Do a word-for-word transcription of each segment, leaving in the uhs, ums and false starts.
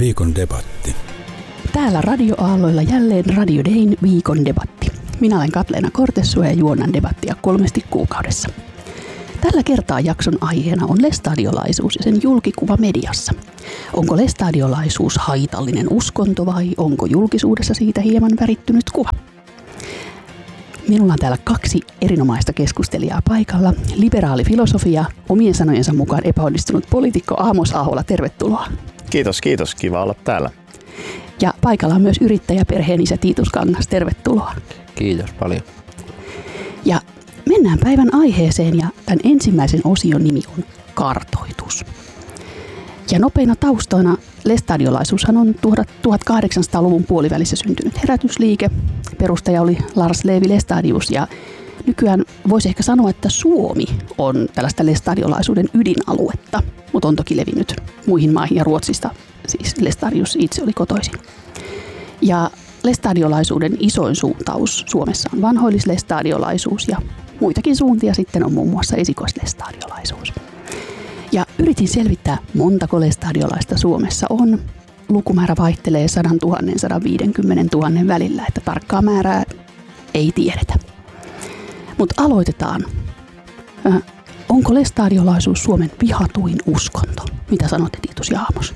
Viikon debatti. Täällä radioaalloilla jälleen Radio Dayn viikon debatti. Minä olen Katleena Kortessuo ja juonnan debattia kolmesti kuukaudessa. Tällä kertaa jakson aiheena on lestadiolaisuus ja sen julkikuva mediassa. Onko lestadiolaisuus haitallinen uskonto vai onko julkisuudessa siitä hieman värittynyt kuva? Minulla on täällä kaksi erinomaista keskustelijaa paikalla. Liberaali filosofia, omien sanojensa mukaan epäonnistunut poliitikko Aamos Ahola, tervetuloa. Kiitos, kiitos. Kiva olla täällä. Ja paikalla on myös yrittäjä perheenisä Tiitus Kangas, tervetuloa. Kiitos paljon. Ja mennään päivän aiheeseen ja tämän ensimmäisen osion nimi on kartoitus. Ja nopeina taustoina lestadiolaisuushan on tuhatkahdeksansataaluvun puolivälissä syntynyt herätysliike. Perustaja oli Lars Levi Lestadius ja nykyään voisi ehkä sanoa, että Suomi on tällaista lestadiolaisuuden ydinaluetta, mutta on toki levinnyt muihin maihin ja Ruotsista, siis Lestadius itse oli kotoisin. Ja lestadiolaisuuden isoin suuntaus Suomessa on vanhoillislestadiolaisuus ja muitakin suuntia sitten on muun muassa esikoislestadiolaisuus. Ja yritin selvittää, montako lestadiolaista Suomessa on. Lukumäärä vaihtelee sata tuhatta - sata viisikymmentä tuhatta välillä, että tarkkaa määrää ei tiedetä. Mutta aloitetaan. Äh, onko lestadiolaisuus Suomen vihatuin uskonto? Mitä sanotte, Tiitus ja Aamos?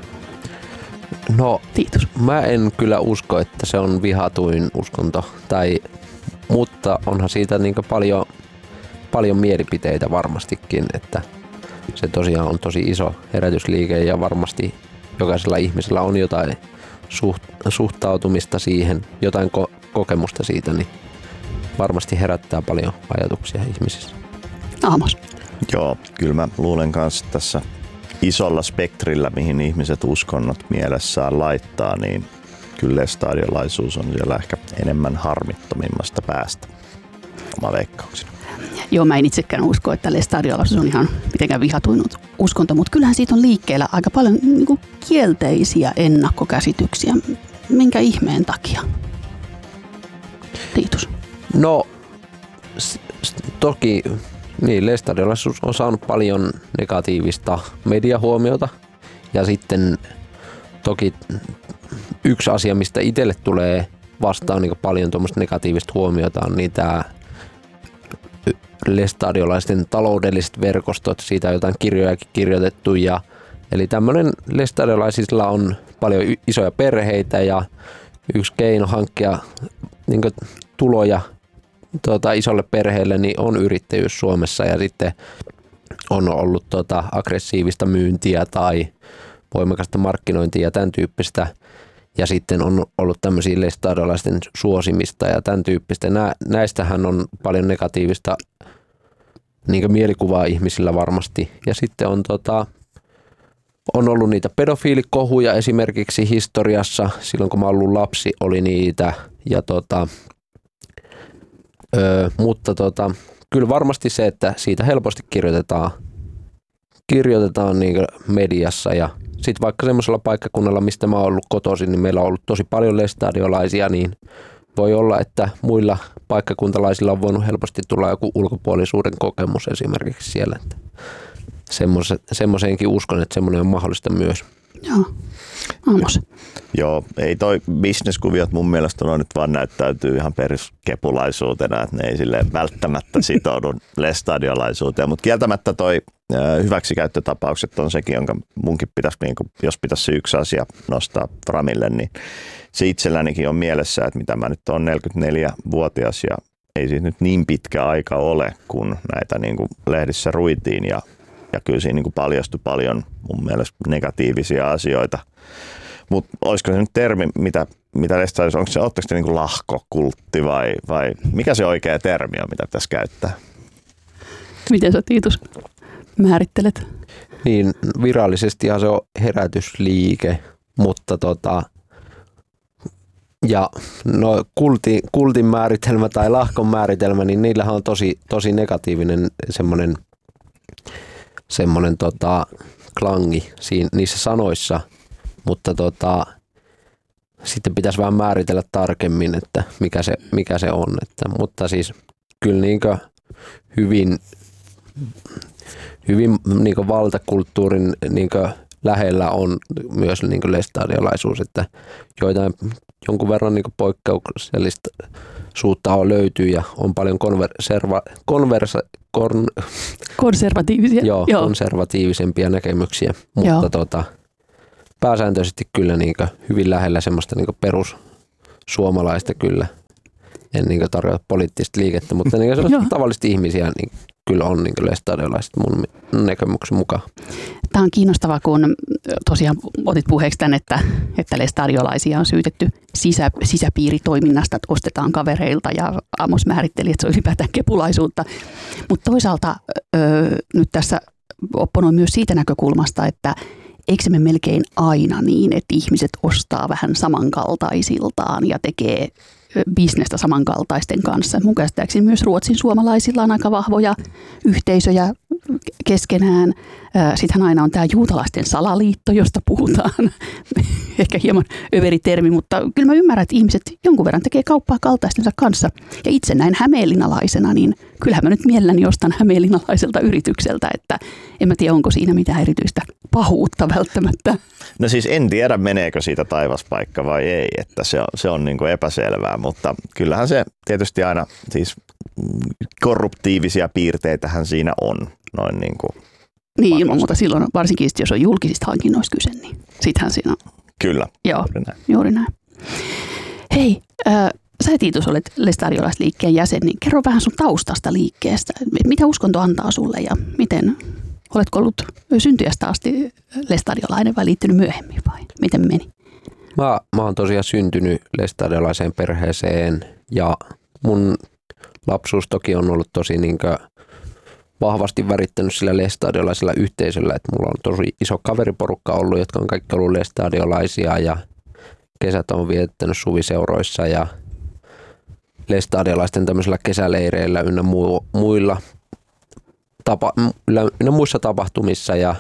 No, Tiitus. Mä en kyllä usko, että se on vihatuin uskonto, tai, mutta onhan siitä niin paljon, paljon mielipiteitä varmastikin, että se tosiaan on tosi iso herätysliike ja varmasti jokaisella ihmisellä on jotain suht, suhtautumista siihen, jotain ko- kokemusta siitä, niin varmasti herättää paljon ajatuksia ihmisissä. Aamos. Joo, kyllä mä luulen kanssa tässä isolla spektrillä, mihin ihmiset uskonnot mielessään laittaa, niin kyllä lestadiolaisuus on siellä ehkä enemmän harmittomimmasta päästä. Oma veikkaukseni. Joo, mä en itsekään usko, että lestadiolaisuus on ihan mitenkään vihatuin uskonto, mutta kyllähän siitä on liikkeellä aika paljon niin kuin kielteisiä ennakkokäsityksiä. Minkä ihmeen takia? Tiitus. No, s- s- toki niin, lestadiolaisuus on saanut paljon negatiivista mediahuomiota ja sitten toki yksi asia, mistä itselle tulee vastaan niin paljon tuommoista negatiivista huomiota on niin tämä lestadiolaisten taloudelliset verkostot, siitä on jotain kirjojakin kirjoitettu ja eli tämmöinen lestadiolaisilla on paljon isoja perheitä ja yksi keino hankkia niin kuin tuloja tuota, isolle perheelle niin on yrittäjyys Suomessa ja sitten on ollut tuota, aggressiivista myyntiä tai voimakasta markkinointia ja tämän tyyppistä. Ja sitten on ollut tämmöisiä lestadiolaisten suosimista ja tämän tyyppistä. Nä, näistähän on paljon negatiivista niin mielikuvaa ihmisillä varmasti. Ja sitten on, tota, on ollut niitä pedofiilikohuja esimerkiksi historiassa. Silloin kun mä ollut lapsi oli niitä. Ja tota, ö, mutta tota, kyllä varmasti se, että siitä helposti kirjoitetaan, kirjoitetaan niin mediassa ja sitten vaikka semmoisella paikkakunnalla, mistä mä oon ollut kotoisin, niin meillä on ollut tosi paljon lestadiolaisia, niin voi olla, että muilla paikkakuntalaisilla on voinut helposti tulla joku ulkopuolisuuden kokemus esimerkiksi siellä. Semmoiseenkin uskon, että semmoinen on mahdollista myös. Joo. Aamos. Joo, ei toi bisneskuviot mun mielestä no nyt vaan näyttäytyy ihan peruskepulaisuutena, että ne ei silleen välttämättä sitoudu lestadiolaisuuteen, mutta kieltämättä toi hyväksikäyttötapaukset on sekin, jonka munkin pitäisi, niin kuin, jos pitäisi se yksi asia nostaa framille, niin se itsellänikin on mielessä, että mitä mä nyt olen neljäkymmentäneljävuotias ja ei siitä nyt niin pitkä aika ole, kun näitä niin kuin lehdissä ruitiin ja, ja kyllä siinä niin kuin paljastui paljon mun mielestä negatiivisia asioita. Mutta olisiko se nyt termi, mitä, mitä lestadiolaisuus, onko se, ottaako se niin kuin lahkokultti vai, vai mikä se oikea termi on, mitä pitäisi käyttää? Miten sä, Tiitus, määrittelet? Niin, virallisestihan se on herätysliike, mutta tota, ja no kultin, kultin määritelmä tai lahkon määritelmä, niin niillähän on tosi, tosi negatiivinen semmoinen, semmoinen tota, klangi siinä, niissä sanoissa, mutta tota, sitten pitäisi vähän määritellä tarkemmin, että mikä se, mikä se on. Että, mutta siis kyllä niinkö hyvin, hyvin niinkö valtakulttuurin niinkö lähellä on myös niin kuin lestadiolaisuus, että joitain jonkun verran niin kuin poikkeuksellista suutta on löytyy ja on paljon konverserva, konversa, kon, konservatiivisia. joo, joo. konservatiivisempia näkemyksiä, mutta tota, pääsääntöisesti kyllä niin kuin hyvin lähellä semmoista niin kuin perussuomalaista kyllä. En niin kuin tarkoita poliittista liikettä, mutta niin kuin tavallisesti ihmisiä niin kyllä on niin kuin lestadiolaiset mun näkemyksen mukaan. Tämä on kiinnostavaa, kun tosiaan otit puheeksi tämän, että, että lestadiolaisia on syytetty sisä, sisäpiiritoiminnasta, että ostetaan kavereilta ja Amos määritteli, että se on ylipäätään kepulaisuutta. Mutta toisaalta öö, nyt tässä opponoin myös siitä näkökulmasta, että eikö se me melkein aina niin, että ihmiset ostaa vähän samankaltaisiltaan ja tekee bisnestä samankaltaisten kanssa. Mun käsittääkseni myös Ruotsin suomalaisilla on aika vahvoja yhteisöjä keskenään. Sittenhän aina on tämä juutalaisten salaliitto, josta puhutaan. Ehkä hieman överi termi, mutta kyllä mä ymmärrän, että ihmiset jonkun verran tekee kauppaa kaltaistensa kanssa. Ja itse näin hämeenlinnalaisena, niin kyllähän mä nyt mielelläni ostan hämeenlinnalaiselta yritykseltä, että en mä tiedä, onko siinä mitään erityistä pahuutta välttämättä. No siis en tiedä, meneekö siitä taivaspaikka vai ei, että se on, se on niin kuin epäselvää, mutta kyllähän se tietysti aina, siis korruptiivisia piirteitähän siinä on. Noin niin kuin niin, ilman muuta silloin, varsinkin jos on julkisista hankinnoista kyse, niin sittenhän siinä on. Kyllä, joo, juuri näin. Juuri näin. Hei, äh, sä Tiitus olet lestadiolaisliikkeen jäsen, niin kerro vähän sun taustasta liikkeestä. Mitä uskonto antaa sulle ja miten, oletko ollut syntyjästä asti lestadiolainen vai liittynyt myöhemmin vai miten meni? Mä, mä oon tosiaan syntynyt lestadiolaiseen perheeseen ja mun lapsuus toki on ollut tosi niinkö vahvasti värittänyt sillä lestadiolaisella yhteisöllä, että mulla on tosi iso kaveriporukka ollut, jotka on kaikki ollut lestadiolaisia ja kesät on viettänyt suviseuroissa ja lestadiolaisten tämmöisillä kesäleireillä ynnä muilla tapa, ynnä muissa tapahtumissa. Ja,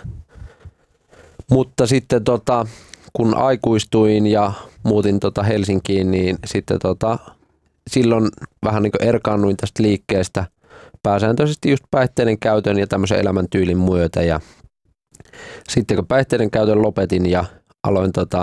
mutta sitten tota, kun aikuistuin ja muutin tota Helsinkiin, niin sitten tota, silloin vähän niin kuin erkaannuin tästä liikkeestä pääsääntöisesti just päihteiden käytön ja tämmöisen elämäntyylin myötä. Ja sitten kun päihteiden käytön lopetin ja aloin tota,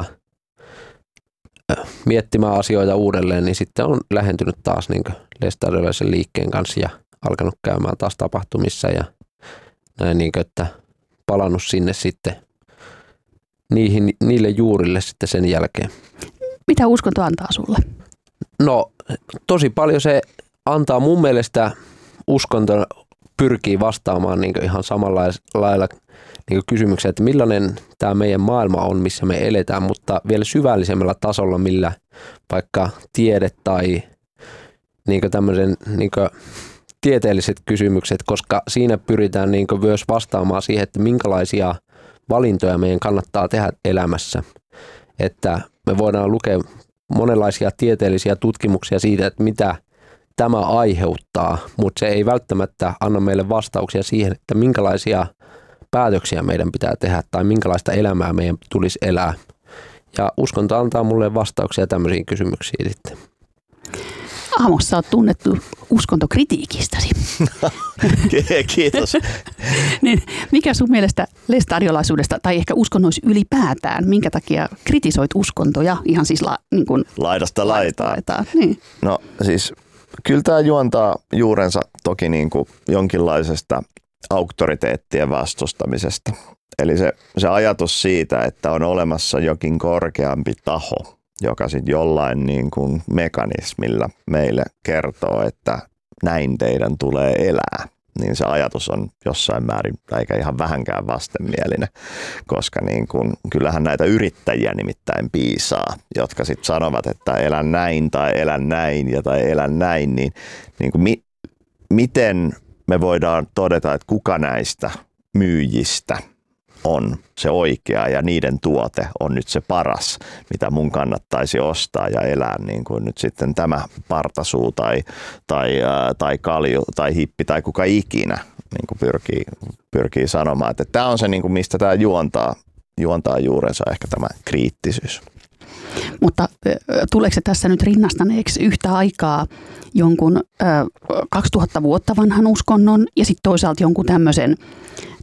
miettimään asioita uudelleen, niin sitten on lähentynyt taas niin kuin lestadiolaisen liikkeen kanssa ja alkanut käymään taas tapahtumissa ja näin, niin kuin, että palannut sinne sitten niihin, niille juurille sitten sen jälkeen. Mitä uskonto antaa sulle? No tosi paljon se antaa mun mielestä, uskonto pyrkii vastaamaan niin ihan samalla lailla niin kysymykseen, että millainen tämä meidän maailma on, missä me eletään, mutta vielä syvällisemmällä tasolla, millä vaikka tiede tai niin tämmöisen niin tieteelliset kysymykset, koska siinä pyritään niin myös vastaamaan siihen, että minkälaisia valintoja meidän kannattaa tehdä elämässä. Että me voidaan lukea monenlaisia tieteellisiä tutkimuksia siitä, että mitä tämä aiheuttaa, mutta se ei välttämättä anna meille vastauksia siihen, että minkälaisia päätöksiä meidän pitää tehdä tai minkälaista elämää meidän tulisi elää. Ja uskonto antaa mulle vastauksia tämmöisiin kysymyksiin sitten. Amos, sä oot tunnettu uskontokritiikistäsi. Kiitos. Niin, mikä sun mielestä lestadiolaisuudesta tai ehkä uskonnoissa ylipäätään, minkä takia kritisoit uskontoja ihan siis la, niin kuin laidasta laitaan? laitaan. Niin. No siis kyllä tämä juontaa juurensa toki niin kuin jonkinlaisesta auktoriteettien vastustamisesta. Eli se, se ajatus siitä, että on olemassa jokin korkeampi taho, joka sitten jollain niin kuin mekanismilla meille kertoo, että näin teidän tulee elää, niin se ajatus on jossain määrin, eikä ihan vähänkään vastenmielinen, koska niin kuin, kyllähän näitä yrittäjiä nimittäin piisaa, jotka sitten sanovat, että elän näin tai elän näin ja tai elän näin, niin, niin kuin mi, miten me voidaan todeta, että kuka näistä myyjistä on se oikea ja niiden tuote on nyt se paras, mitä mun kannattaisi ostaa ja elää niin kuin nyt sitten tämä partasuu tai, tai, tai kalju tai hippi tai kuka ikinä niin kuin pyrkii, pyrkii sanomaan. Että tämä on se, niin kuin mistä tämä juontaa, juontaa juurensa ehkä tämä kriittisyys. Mutta tuleeko se tässä nyt rinnastaneeksi yhtä aikaa jonkun ö, kaksituhatta vuotta vanhan uskonnon ja sitten toisaalta jonkun tämmöisen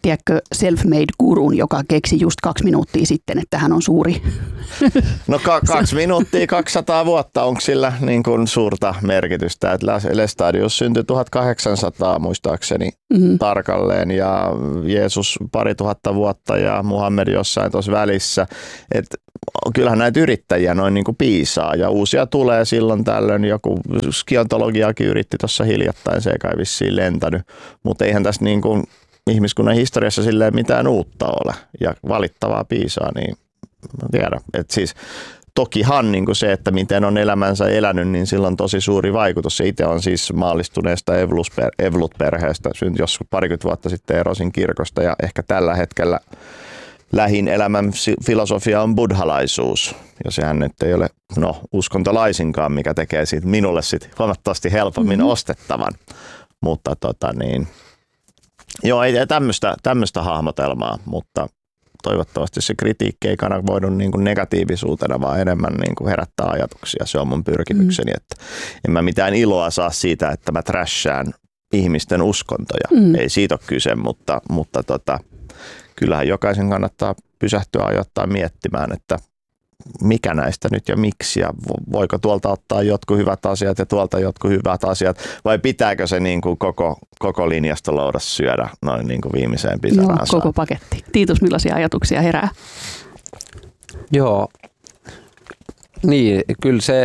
tiedätkö, self-made gurun, joka keksi just kaksi minuuttia sitten, että hän on suuri. No ka- kaksi minuuttia, kaksisataa vuotta, onko sillä niin kuin suurta merkitystä? Että Laestadius syntyi tuhatkahdeksansataa muistaakseni mm-hmm. tarkalleen ja Jeesus pari tuhatta vuotta ja Muhammed jossain tuossa välissä. Et kyllähän näitä yrittäjiä noin niin kuin piisaa ja uusia tulee silloin tällöin. Joku skiontologiakin yritti tuossa hiljattain, se ei kai vissiin lentänyt, mutta eihän tässä niin kuin ihmiskunnan historiassa silleen mitään uutta ole ja valittavaa piisaa, niin mä tiedän. Et siis, tokihan niin kuin se, että miten on elämänsä elänyt, niin sillä on tosi suuri vaikutus. Se itse on siis maallistuneesta Evlut-perheestä, syntyi joskus parikymmentä vuotta sitten erosin kirkosta ja ehkä tällä hetkellä lähin elämän filosofia on buddhalaisuus. Ja sehän nyt ei ole no, uskontolaisinkaan, mikä tekee siitä minulle sit huomattavasti helpommin mm-hmm. ostettavan. Mutta tota niin, joo, ei tämmöistä, tämmöistä hahmotelmaa, mutta toivottavasti se kritiikki ei kanavoidu niin kuin negatiivisuutena, vaan enemmän niin kuin herättää ajatuksia. Se on mun pyrkimykseni, mm. että en mä mitään iloa saa siitä, että mä trashaan ihmisten uskontoja. Mm. Ei siitä ole kyse, mutta, mutta tota, kyllähän jokaisen kannattaa pysähtyä ajoittain miettimään, että mikä näistä nyt ja miksi ja voiko tuolta ottaa jotkut hyvät asiat ja tuolta jotkut hyvät asiat vai pitääkö se niin kuin koko, koko linjasta loudas syödä noin niin kuin viimeiseen pisaraan no, koko paketti. Tiitus, millaisia ajatuksia herää? Joo, niin kyllä se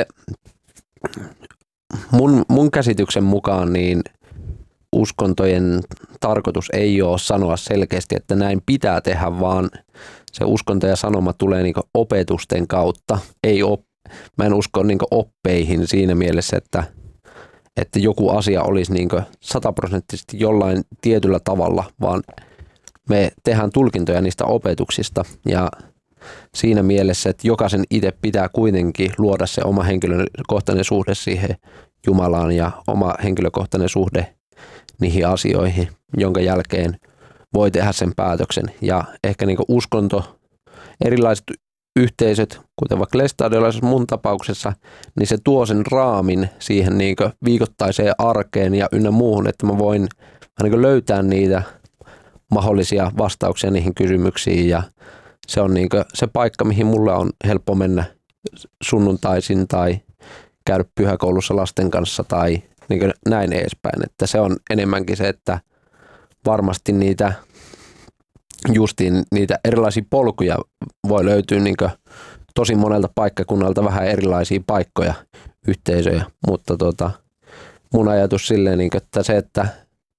mun, mun käsityksen mukaan niin uskontojen tarkoitus ei ole sanoa selkeästi, että näin pitää tehdä, vaan se uskonto ja sanoma tulee niinku opetusten kautta. Ei op, mä en usko niinku oppeihin siinä mielessä, että, että joku asia olisi niinku sataprosenttisesti jollain tietyllä tavalla, vaan me tehdään tulkintoja niistä opetuksista ja siinä mielessä, että jokaisen itse pitää kuitenkin luoda se oma henkilökohtainen suhde siihen Jumalaan ja oma henkilökohtainen suhde niihin asioihin, jonka jälkeen voi tehdä sen päätöksen. Ja ehkä niin kuin uskonto, erilaiset yhteisöt, kuten vaikka lestadiolaisessa mun tapauksessa, niin se tuo sen raamin siihen niin kuin viikoittaiseen arkeen ja ynnä muuhun, että mä voin niin kuin löytää niitä mahdollisia vastauksia niihin kysymyksiin. Ja se on niin kuin se paikka, mihin mulle on helppo mennä sunnuntaisin tai käydä pyhäkoulussa lasten kanssa tai niin kuin näin edespäin. Että se on enemmänkin se, että varmasti niitä justiin niitä erilaisia polkuja voi löytyä niin kuin tosi monelta paikkakunnalta vähän erilaisia paikkoja, yhteisöjä, mutta tota, mun ajatus silleen, niin kuin, että se, että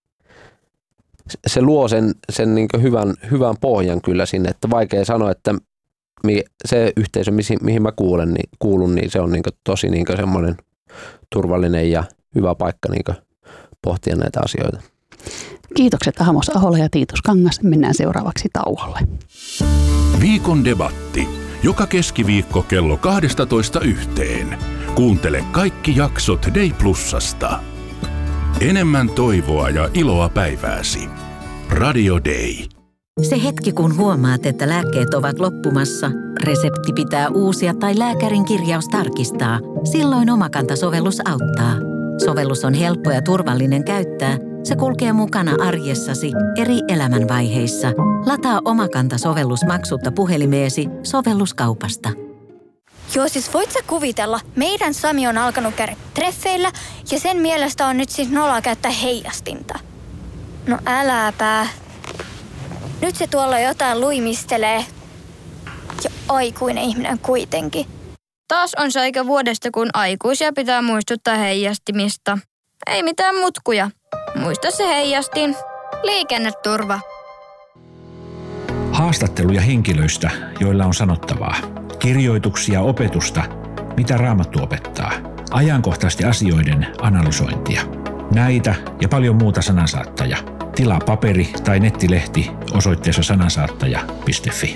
se luo sen, sen niin kuin hyvän, hyvän pohjan kyllä sinne, että vaikea sanoa, että se yhteisö, mihin mä kuulen, niin, kuulun, niin se on niin kuin tosi niin kuin semmoinen turvallinen ja hyvä paikka niin kuin pohtia näitä asioita. Kiitokset Amos Ahola ja Tiitus Kangas. Mennään seuraavaksi tauolle. Viikon debatti. Joka keskiviikko kello kaksitoista yhteen. Kuuntele kaikki jaksot Day Plusasta. Enemmän toivoa ja iloa päivääsi. Radio Day. Se hetki, kun huomaat, että lääkkeet ovat loppumassa, resepti pitää uusia tai lääkärin kirjaus tarkistaa. Silloin Omakanta-sovellus auttaa. Sovellus on helppo ja turvallinen käyttää. Se kulkee mukana arjessasi eri elämänvaiheissa. Lataa Omakanta-sovellus maksutta puhelimeesi sovelluskaupasta. Joo, siis voit sä kuvitella, meidän Sami on alkanut käydä treffeillä ja sen mielestä on nyt siis nolla käyttää heijastinta. No äläpä. Nyt se tuolla jotain luimistelee. Ja aikuinen ihminen kuitenkin. Taas on se aika vuodesta, kun aikuisia pitää muistuttaa heijastimista. Ei mitään mutkuja. Muista se heijastin. Liikenneturva. Haastatteluja henkilöistä, joilla on sanottavaa. Kirjoituksia opetusta, mitä Raamattu opettaa. Ajankohtaisesti asioiden analysointia. Näitä ja paljon muuta Sanansaattaja. Tilaa paperi- tai nettilehti osoitteessa sanansaattaja piste fi.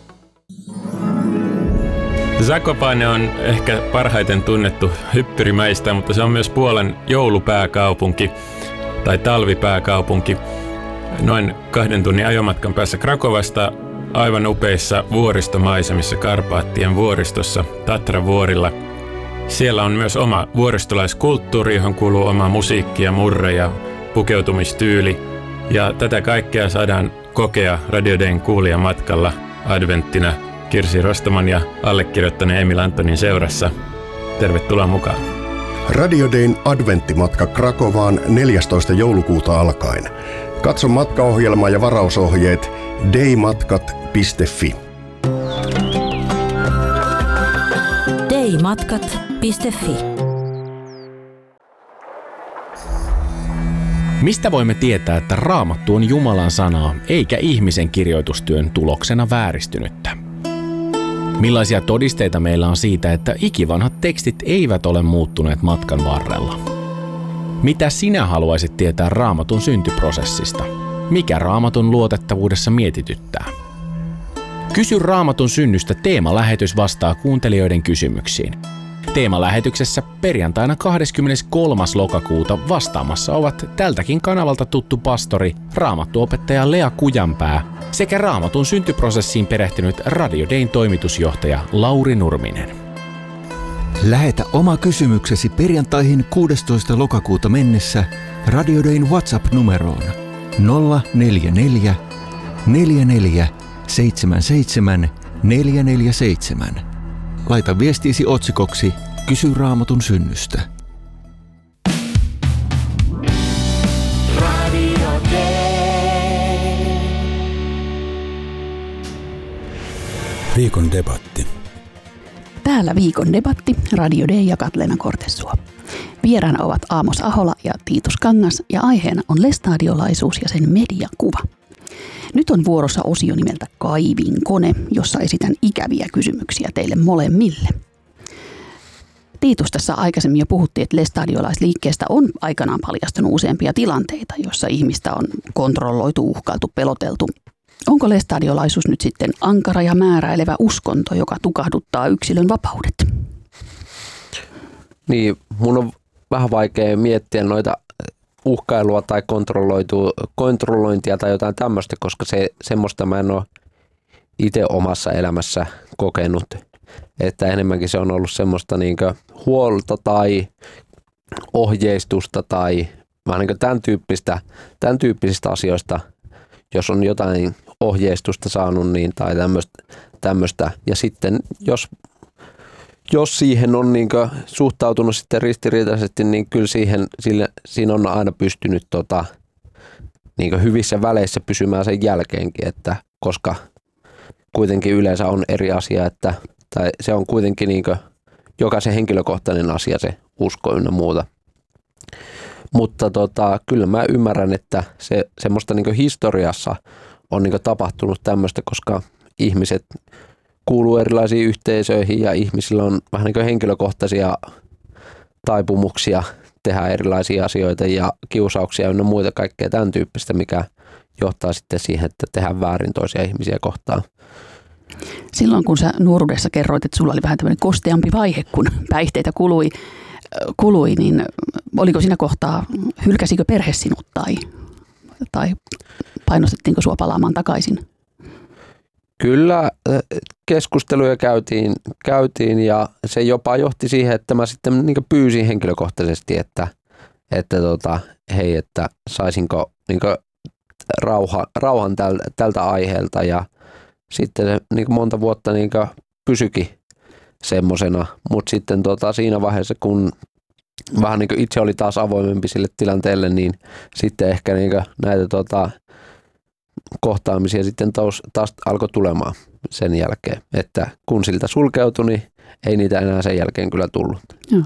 Zakopane on ehkä parhaiten tunnettu hyppyrimäistä, mutta se on myös Puolan joulupääkaupunki tai talvipääkaupunki. Noin kahden tunnin ajomatkan päässä Krakovasta aivan upeissa vuoristomaisemissa Karpaattien vuoristossa Tatra-vuorilla. Siellä on myös oma vuoristolaiskulttuuri, johon kuuluu oma musiikki ja murre ja pukeutumistyyli. Ja tätä kaikkea saadaan kokea Radio Dayn kuulijamatkalla adventtina Kirsi Rostaman ja allekirjoittaneen Emil Antonin seurassa. Tervetuloa mukaan. Radio Dayn adventtimatka Krakovaan neljästoista joulukuuta alkaen. Katso matkaohjelma ja varausohjeet daymatkat piste fi. daymatkat piste fi. Mistä voimme tietää, että Raamattu on Jumalan sanaa eikä ihmisen kirjoitustyön tuloksena vääristynyttä? Millaisia todisteita meillä on siitä, että ikivanhat tekstit eivät ole muuttuneet matkan varrella? Mitä sinä haluaisit tietää Raamatun syntyprosessista? Mikä Raamatun luotettavuudessa mietityttää? Kysy Raamatun synnystä teemalähetys vastaa kuuntelijoiden kysymyksiin. Teemalähetyksessä perjantaina kahdeskymmeneskolmas lokakuuta vastaamassa ovat tältäkin kanavalta tuttu pastori, raamattuopettaja Lea Kujanpää sekä Raamatun syntyprosessiin perehtynyt Radio Dayn toimitusjohtaja Lauri Nurminen. Lähetä oma kysymyksesi perjantaihin kuudestoista lokakuuta mennessä Radio Dayn WhatsApp-numeroon nolla neljä neljä, neljä neljä, seitsemän seitsemän, neljä neljä seitsemän. Laita viestiisi otsikoksi Kysy Raamatun synnystä. Radio Day. Viikon debatti. Täällä viikon debatti Radio Day ja Katleena Kortessuo. Vieraana ovat Aamos Ahola ja Tiitus Kangas ja aiheena on lestadiolaisuus ja sen mediakuva. Nyt on vuorossa osio nimeltä Kaivinkone, jossa esitän ikäviä kysymyksiä teille molemmille. Tiitus, tässä aikaisemmin jo puhuttiin, että lestadiolaisliikkeestä on aikanaan paljastunut useampia tilanteita, joissa ihmistä on kontrolloitu, uhkailtu, peloteltu. Onko lestadiolaisuus nyt sitten ankara ja määräilevä uskonto, joka tukahduttaa yksilön vapaudet? Niin, mun on vähän vaikea miettiä noita uhkailua tai kontrollointia tai jotain tämmöistä, koska se, semmoista mä en ole itse omassa elämässä kokenut. Että enemmänkin se on ollut semmoista niinkö huolta tai ohjeistusta tai vähän niinkö tämän, tyyppistä, tämän tyyppisistä asioista, jos on jotain ohjeistusta saanut niin, tai tämmöistä, tämmöistä. Ja sitten jos, jos siihen on niinkö suhtautunut sitten ristiriitaisesti, niin kyllä siihen, sille, siinä on aina pystynyt tota, niinkö hyvissä väleissä pysymään sen jälkeenkin, että koska kuitenkin yleensä on eri asia, että tai se on kuitenkin niinkö jokaisen henkilökohtainen asia se usko ynnä muuta. Mutta tota, kyllä mä ymmärrän, että se semmoista niinkö historiassa on niinkö tapahtunut tämmöistä, koska ihmiset kuuluu erilaisiin yhteisöihin ja ihmisillä on vähän niinkö henkilökohtaisia taipumuksia tehdä erilaisia asioita ja kiusauksia ynnä muita kaikkea tämän tyyppistä, mikä johtaa sitten siihen, että tehdään väärin toisia ihmisiä kohtaan. Silloin kun sä nuoruudessa kerroit, että sulla oli vähän tämmöinen kosteampi vaihe, kun päihteitä kului, kului niin oliko siinä kohtaa, hylkäsikö perhe sinut tai, tai painostettiinko sua palaamaan takaisin? Kyllä keskusteluja käytiin, käytiin ja se jopa johti siihen, että mä sitten niin pyysin henkilökohtaisesti, että, että tota, hei, että saisinko niin rauha, rauhan täl, tältä aiheelta ja sitten se niin monta vuotta niin pysyikin semmosena, mutta sitten tota, siinä vaiheessa, kun vähän niin itse oli taas avoimempi sille tilanteelle, niin sitten ehkä niin näitä tota, kohtaamisia sitten taas, taas alkoi tulemaan sen jälkeen, että kun siltä sulkeutui, niin ei niitä enää sen jälkeen kyllä tullut. Joo.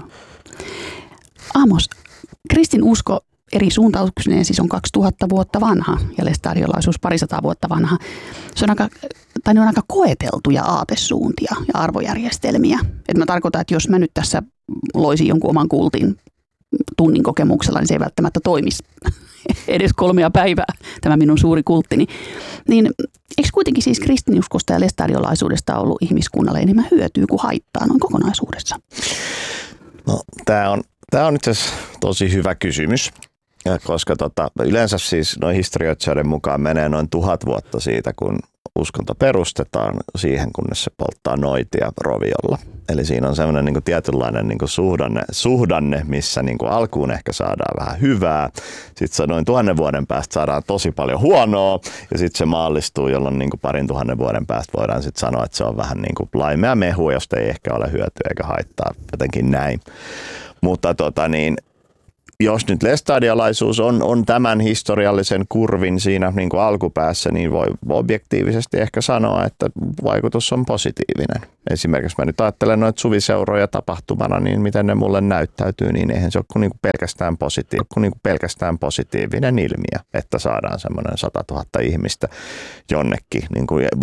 Aamos, kristin usko eri suuntauksineen siis on kaksituhatta vuotta vanha ja lestadiolaisuus parisataa vuotta vanha. Se on aika, tai ne on aika koeteltuja aatesuuntia ja arvojärjestelmiä. Et mä tarkoitan, että jos mä nyt tässä loisin jonkun oman kultin tunnin kokemuksella, niin se ei välttämättä toimisi edes kolmea päivää, tämä minun suuri kulttini. Niin eikö kuitenkin siis kristinuskosta ja lestadiolaisuudesta ollut ihmiskunnalle enemmän hyötyä kuin haittaa noin kokonaisuudessa? No, tämä on, tämä on itse asiassa tosi hyvä kysymys, koska tota, yleensä siis noin historioitsijoiden mukaan menee noin tuhat vuotta siitä, kun uskonto perustetaan siihen, kunnes se polttaa noitia roviolla. Eli siinä on semmoinen niin kuin tietynlainen niin kuin suhdanne, suhdanne, missä niin kuin alkuun ehkä saadaan vähän hyvää. Sitten se noin tuhannen vuoden päästä saadaan tosi paljon huonoa ja sitten se maallistuu, jolloin niin kuin parin tuhannen vuoden päästä voidaan sitten sanoa, että se on vähän niin kuin laimea mehu, josta ei ehkä ole hyötyä eikä haittaa, jotenkin näin. Mutta tota niin, jos nyt lestadiolaisuus on, on tämän historiallisen kurvin siinä niin kuin alkupäässä, niin voi objektiivisesti ehkä sanoa, että vaikutus on positiivinen. Esimerkiksi mä nyt ajattelen noita suviseuroja tapahtumana, niin miten ne mulle näyttäytyy, niin eihän se ole kuin, niin kuin pelkästään, positiiv- kuin, niin kuin pelkästään positiivinen ilmiö, että saadaan semmoinen satatuhatta ihmistä jonnekin niin kuin